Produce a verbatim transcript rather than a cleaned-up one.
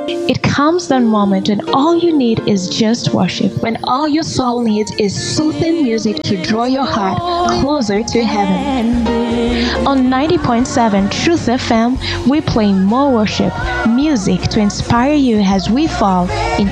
It comes that moment when all you need is just worship, when all your soul needs is soothing music to draw your heart closer to heaven. On ninety point seven Truth F M, we play more worship, music to inspire you as we fall into